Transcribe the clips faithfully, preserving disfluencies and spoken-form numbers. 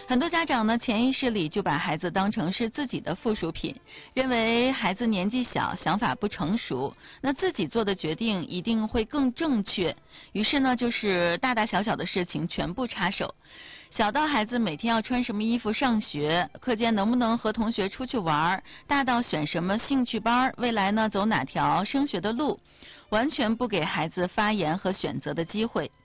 很多家长呢，潜意识里就把孩子当成是自己的附属品，认为孩子年纪小，想法不成熟，那自己做的决定一定会更正确。于是呢，就是大大小小的事情全部插手，小到孩子每天要穿什么衣服上学，课间能不能和同学出去玩，大到选什么兴趣班，未来呢走哪条升学的路，完全不给孩子发言和选择的机会。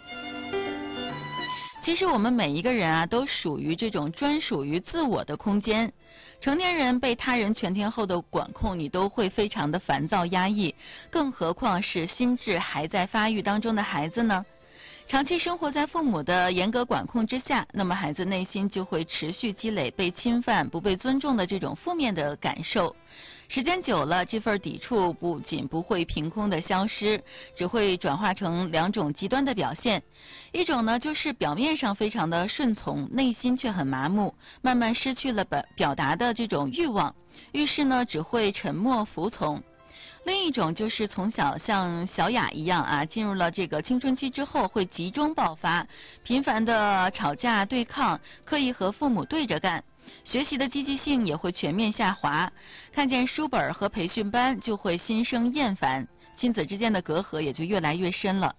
其实我们每一个人啊，都属于这种专属于自我的空间。成年人被他人全天候的管控，你都会非常的烦躁压抑，更何况是心智还在发育当中的孩子呢？长期生活在父母的严格管控之下，那么孩子内心就会持续积累被侵犯、不被尊重的这种负面的感受。时间久了，这份抵触不仅不会凭空的消失，只会转化成两种极端的表现。一种呢，就是表面上非常的顺从，内心却很麻木，慢慢失去了表表达的这种欲望，于是呢，只会沉默服从。另一种就是从小像小雅一样啊，进入了这个青春期之后会集中爆发，频繁的吵架对抗，刻意和父母对着干，学习的积极性也会全面下滑，看见书本和培训班就会心生厌烦，亲子之间的隔阂也就越来越深了。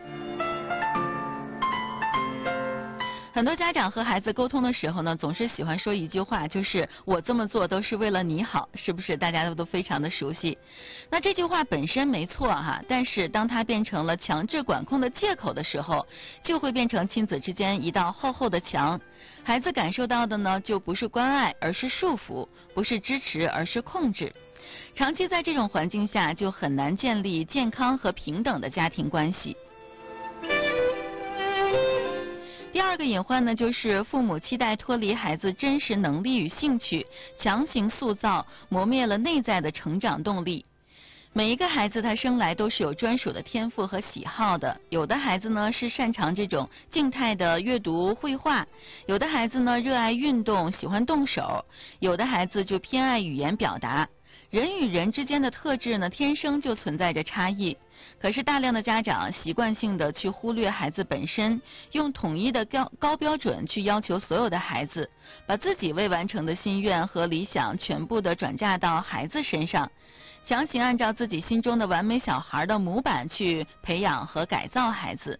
很多家长和孩子沟通的时候呢，总是喜欢说一句话，就是我这么做都是为了你好，是不是大家都非常的熟悉？那这句话本身没错哈，但是当它变成了强制管控的借口的时候，就会变成亲子之间一道厚厚的墙。孩子感受到的呢，就不是关爱，而是束缚；不是支持，而是控制。长期在这种环境下，就很难建立健康和平等的家庭关系。第二个隐患呢，就是父母期待脱离孩子真实能力与兴趣，强行塑造，磨灭了内在的成长动力。每一个孩子他生来都是有专属的天赋和喜好的，有的孩子呢是擅长这种静态的阅读绘画，有的孩子呢热爱运动，喜欢动手，有的孩子就偏爱语言表达。人与人之间的特质呢，天生就存在着差异。可是大量的家长习惯性的去忽略孩子本身，用统一的高高标准去要求所有的孩子，把自己未完成的心愿和理想全部的转嫁到孩子身上，强行按照自己心中的完美小孩的模板去培养和改造孩子。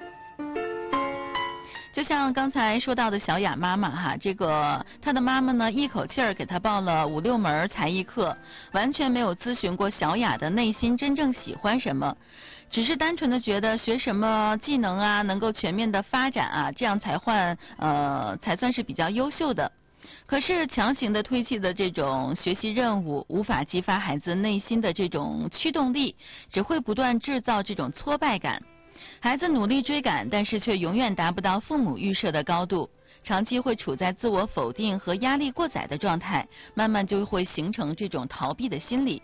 就像刚才说到的小雅妈妈哈，这个她的妈妈呢，一口气儿给她报了五六门才艺课，完全没有咨询过小雅的内心真正喜欢什么，只是单纯的觉得学什么技能啊，能够全面的发展啊，这样才换呃才算是比较优秀的。可是强行的推弃的这种学习任务，无法激发孩子内心的这种驱动力，只会不断制造这种挫败感。孩子努力追赶，但是却永远达不到父母预设的高度，长期会处在自我否定和压力过载的状态，慢慢就会形成这种逃避的心理。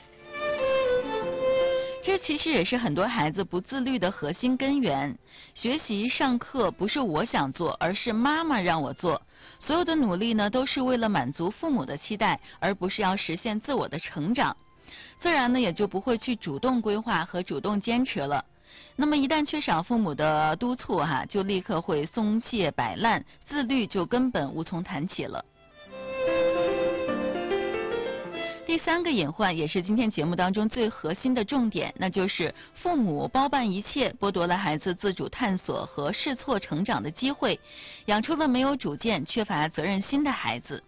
这其实也是很多孩子不自律的核心根源。学习上课不是我想做，而是妈妈让我做。所有的努力呢，都是为了满足父母的期待，而不是要实现自我的成长。自然呢，也就不会去主动规划和主动坚持了。那么一旦缺少父母的督促哈，就立刻会松懈摆烂，自律就根本无从谈起了。第三个隐患，也是今天节目当中最核心的重点，那就是父母包办一切，剥夺了孩子自主探索和试错成长的机会，养出了没有主见、缺乏责任心的孩子。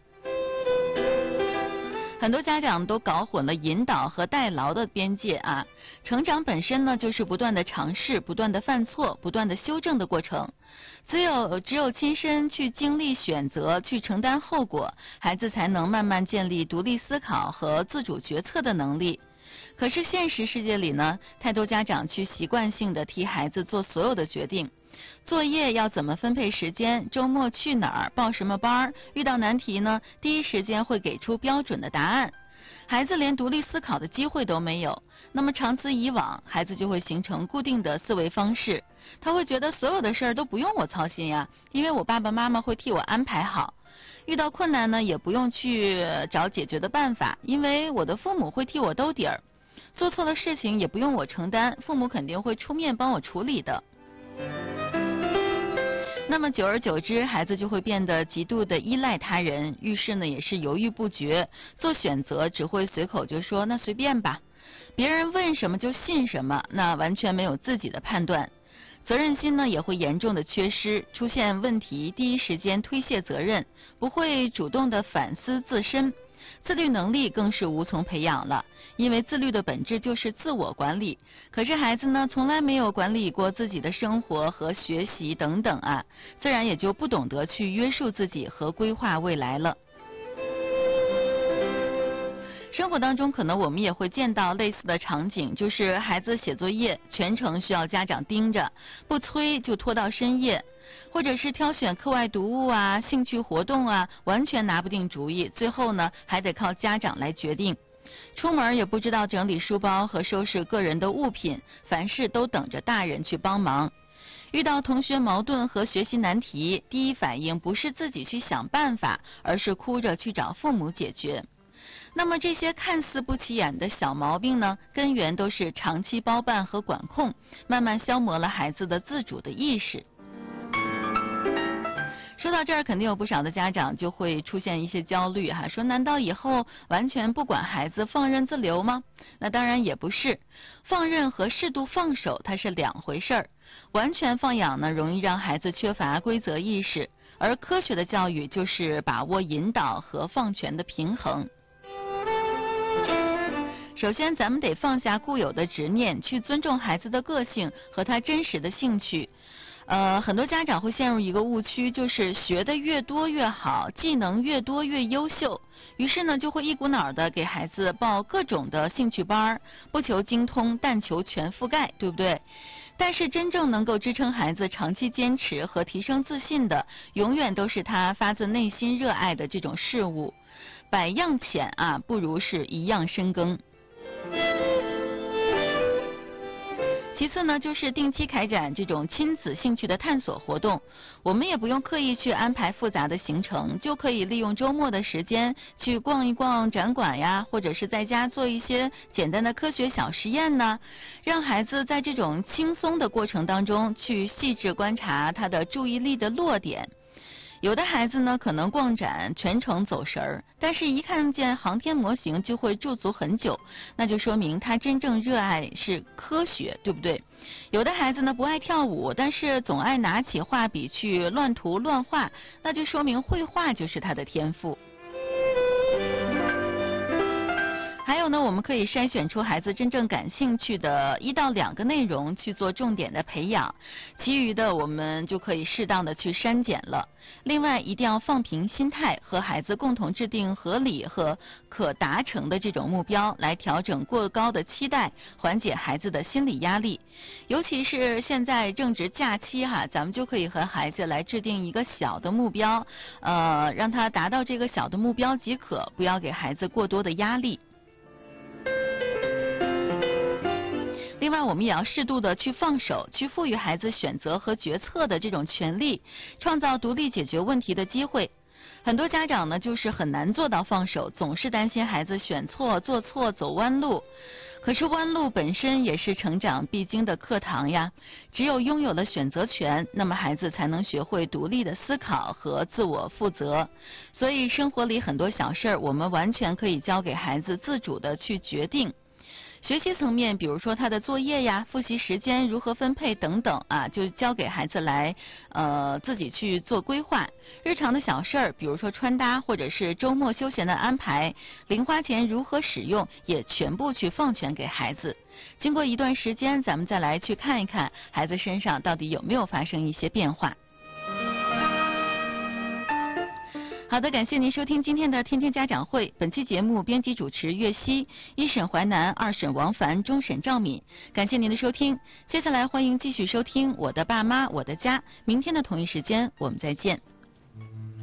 很多家长都搞混了引导和代劳的边界啊，成长本身呢，就是不断的尝试、不断的犯错、不断的修正的过程。只有只有亲身去经历选择，去承担后果，孩子才能慢慢建立独立思考和自主决策的能力。可是现实世界里呢，太多家长去习惯性的替孩子做所有的决定，作业要怎么分配时间，周末去哪儿，报什么班，遇到难题呢，第一时间会给出标准的答案。孩子连独立思考的机会都没有，那么长此以往，孩子就会形成固定的思维方式，他会觉得所有的事儿都不用我操心呀，因为我爸爸妈妈会替我安排好。遇到困难呢，也不用去找解决的办法，因为我的父母会替我兜底儿。做错了事情也不用我承担，父母肯定会出面帮我处理的。 那么久而久之，孩子就会变得极度的依赖他人，遇事呢也是犹豫不决，做选择只会随口就说那随便吧，别人问什么就信什么，那完全没有自己的判断。责任心呢也会严重的缺失，出现问题第一时间推卸责任，不会主动的反思自身。自律能力更是无从培养了，因为自律的本质就是自我管理。可是孩子呢，从来没有管理过自己的生活和学习等等啊，自然也就不懂得去约束自己和规划未来了。生活当中可能我们也会见到类似的场景，就是孩子写作业全程需要家长盯着，不催就拖到深夜，或者是挑选课外读物啊、兴趣活动啊，完全拿不定主意，最后呢还得靠家长来决定。出门也不知道整理书包和收拾个人的物品，凡事都等着大人去帮忙。遇到同学矛盾和学习难题，第一反应不是自己去想办法，而是哭着去找父母解决。那么这些看似不起眼的小毛病呢，根源都是长期包办和管控，慢慢消磨了孩子的自主的意识。说到这儿，肯定有不少的家长就会出现一些焦虑哈，说难道以后完全不管孩子，放任自流吗？那当然也不是，放任和适度放手它是两回事儿。完全放养呢，容易让孩子缺乏规则意识，而科学的教育就是把握引导和放权的平衡。首先，咱们得放下固有的执念，去尊重孩子的个性和他真实的兴趣。呃，很多家长会陷入一个误区，就是学的越多越好，技能越多越优秀，于是呢，就会一股脑的给孩子报各种的兴趣班，不求精通，但求全覆盖，对不对？但是真正能够支撑孩子长期坚持和提升自信的，永远都是他发自内心热爱的这种事物。百样浅啊，不如是一样深耕。其次呢，就是定期开展这种亲子兴趣的探索活动，我们也不用刻意去安排复杂的行程，就可以利用周末的时间去逛一逛展馆呀，或者是在家做一些简单的科学小实验呢，让孩子在这种轻松的过程当中去细致观察他的注意力的落点。有的孩子呢，可能逛展全程走神儿，但是一看见航天模型就会驻足很久，那就说明他真正热爱是科学，对不对？有的孩子呢不爱跳舞，但是总爱拿起画笔去乱涂乱画，那就说明绘画就是他的天赋。还有呢，我们可以筛选出孩子真正感兴趣的一到两个内容去做重点的培养，其余的我们就可以适当的去删减了。另外，一定要放平心态，和孩子共同制定合理和可达成的这种目标，来调整过高的期待，缓解孩子的心理压力。尤其是现在正值假期哈，咱们就可以和孩子来制定一个小的目标，呃，让他达到这个小的目标即可，不要给孩子过多的压力。另外，我们也要适度的去放手，去赋予孩子选择和决策的这种权利，创造独立解决问题的机会。很多家长呢，就是很难做到放手，总是担心孩子选错、做错、走弯路。可是弯路本身也是成长必经的课堂呀，只有拥有了选择权，那么孩子才能学会独立的思考和自我负责。所以生活里很多小事儿，我们完全可以交给孩子自主的去决定。学习层面，比如说他的作业呀、复习时间如何分配等等啊，就交给孩子来呃自己去做规划。日常的小事儿，比如说穿搭或者是周末休闲的安排，零花钱如何使用，也全部去放权给孩子。经过一段时间，咱们再来去看一看孩子身上到底有没有发生一些变化。好的，感谢您收听今天的天天家长会。本期节目编辑主持岳熙，一审淮南，二审王凡，终审赵敏。感谢您的收听，接下来欢迎继续收听我的爸妈我的家。明天的同一时间我们再见。